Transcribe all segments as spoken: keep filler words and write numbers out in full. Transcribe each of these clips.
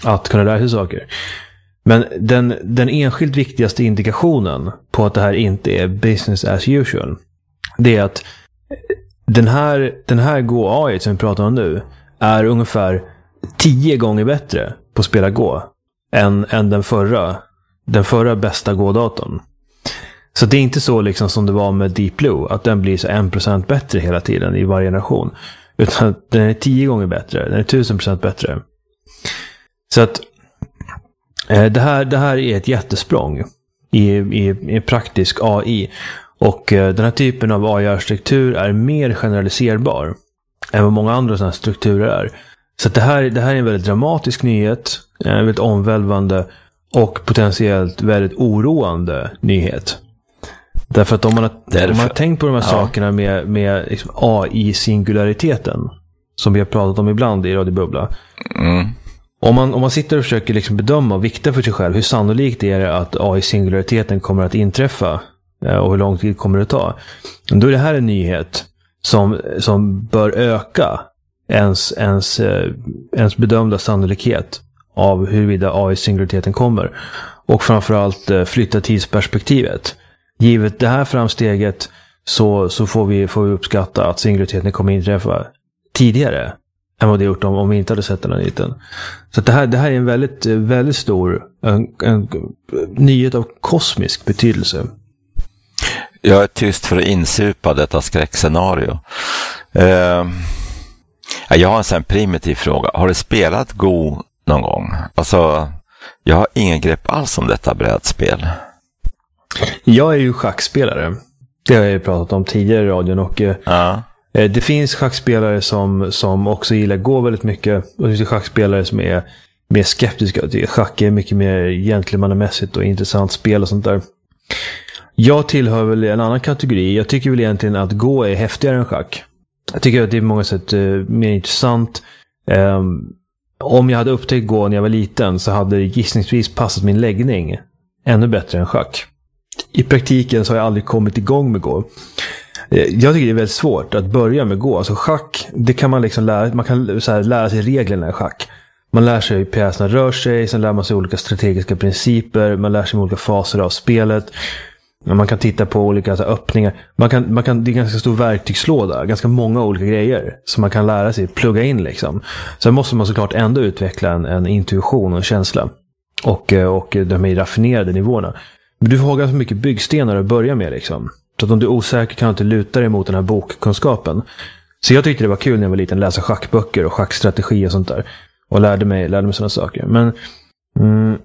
att kunna lära sig saker. Men den, den enskilt viktigaste indikationen på att det här inte är business as usual, det är att den här, den här Go A I som vi pratar om nu är ungefär tio gånger bättre på att spela Go än, än den förra den förra bästa Go-datorn. Så det är inte så liksom som det var med Deep Blue, att den blir så en procent bättre hela tiden i varje generation. Utan den är tio gånger bättre, den är tusen procent bättre. Så att eh, det, här, det här är ett jättesprång i, i, i praktisk A I. Och eh, den här typen av A I-arkitektur är mer generaliserbar än vad många andra sådana strukturer är. Så att det, här, det här är en väldigt dramatisk nyhet, en väldigt omvälvande och potentiellt väldigt oroande nyhet. Därför att om man har, Därför, om man har tänkt på de här ja. sakerna med, med liksom A I-singulariteten, som vi har pratat om ibland i Radio Bubbla. Mm. Om, man, om man sitter och försöker liksom bedöma och vikta för sig själv, hur sannolikt är det att A I-singulariteten kommer att inträffa och hur lång tid kommer det ta? Då är det här en nyhet som, som bör öka ens, ens, ens bedömda sannolikhet av huruvida A I-singulariteten kommer. Och framförallt flytta tidsperspektivet. Givet det här framsteget så, så får, vi, får vi uppskatta att singulariteten kommer inträffa tidigare än vad det gjort om, om vi inte hade sett den här nyheten. Så att det, här, det här är en väldigt, väldigt stor en, en nyhet av kosmisk betydelse. Jag är tyst för att insupa detta skräckscenario. Uh, jag har en sån primitiv fråga. Har du spelat Go någon gång? Alltså, jag har ingen grepp alls om detta brädspel. Jag är ju schackspelare. Det har jag ju pratat om tidigare i radion. Och, uh. eh, det finns schackspelare som, som också gillar Go väldigt mycket. Och det finns schackspelare som är mer skeptiska. Schack är mycket mer gentlemannamässigt och intressant spel och sånt där. Jag tillhör väl en annan kategori. Jag tycker väl egentligen att Go är häftigare än schack. Jag tycker att det är på många sätt uh, mer intressant. Um, om jag hade upptäckt Go när jag var liten så hade det gissningsvis passat min läggning ännu bättre än schack. I praktiken så har jag aldrig kommit igång med Go. Jag tycker det är väldigt svårt att börja med Go. Alltså schack, det kan man liksom lära, man kan så här lära sig reglerna i schack. Man lär sig hur pjäserna rör sig, sen lär man sig olika strategiska principer, man lär sig olika faser av spelet. Man kan titta på olika så här, öppningar. Man kan, man kan, det är en ganska stor verktygslåda, ganska många olika grejer som man kan lära sig plugga in liksom. Sen måste man såklart ändå utveckla en, en intuition och en känsla. Och, och de här raffinerade nivåerna. Men du får ha ganska mycket byggstenar att börja med liksom. Så att om du är osäker kan du inte luta dig mot den här bokkunskapen. Så jag tyckte det var kul när jag var liten, läsa schackböcker och schackstrategi och sånt där. Och lärde mig, lärde mig sådana saker. Men mm,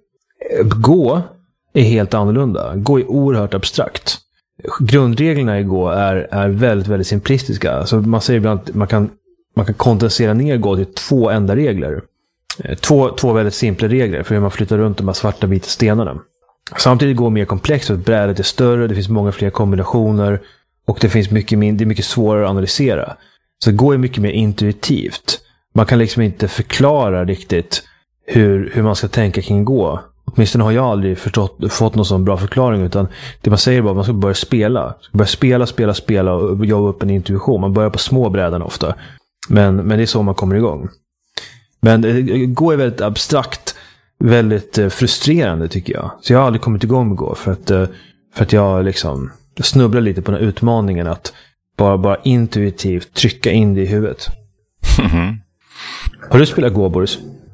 Go är helt annorlunda. Go är oerhört abstrakt. Grundreglerna i Go är, är väldigt, väldigt simplistiska. Alltså man säger ibland att man kan, man kan kondensera ner Go till två enda regler. Två, två väldigt simpla regler för hur man flyttar runt de här svarta vita stenarna. Samtidigt går mer komplext, för att brädet är större, det finns många fler kombinationer och det finns mycket mindre, det är mycket svårare att analysera. Så Go är mycket mer intuitivt. Man kan liksom inte förklara riktigt hur, hur man ska tänka kring Go. Åtminstone har jag aldrig förstått, fått någon sån bra förklaring, utan det man säger bara att man ska börja spela. Man ska börja spela, spela, spela och jobba upp en intuition. Man börjar på små bräden ofta. Men, men det är så man kommer igång. Men Go är väldigt abstrakt, väldigt frustrerande tycker jag. Så jag har aldrig kommit igång med Go för att, för att jag liksom snubblar lite på den här utmaningen att bara, bara intuitivt trycka in det i huvudet. Mm-hmm. Har du spelat Go, Boris?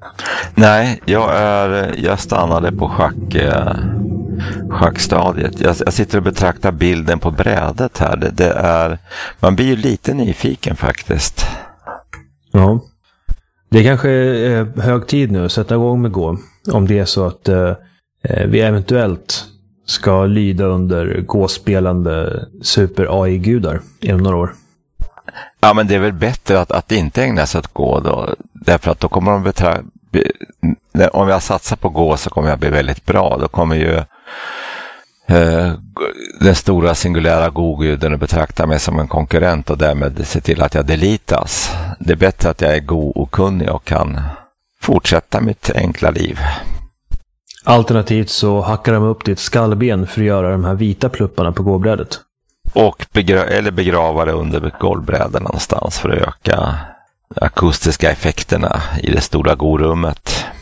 Nej, jag, är, jag stannade på schack, eh, schackstadiet. Jag, jag sitter och betraktar bilden på brädet här. Det, det är, man blir ju lite nyfiken faktiskt. Ja. Det kanske är hög tid nu att sätta igång med Go. Om det är så att eh, vi eventuellt ska lyda under Go-spelande super-A I-gudar inom några år. Ja, men det är väl bättre att, att inte ägna sig åt Go då. Därför att då kommer de betrakta... Om jag satsar på Go så kommer jag bli väldigt bra. Då kommer ju eh, den stora singulära Go-guden att betrakta mig som en konkurrent och därmed se till att jag delitas. Det är bättre att jag är Go och kunnig och kan fortsätta mitt enkla liv. Alternativt så hackar de upp ditt skallben för att göra de här vita plupparna på Go-brädet. Och begra- eller begrava det under golvbräden någonstans för att öka akustiska effekterna i det stora Go-rummet.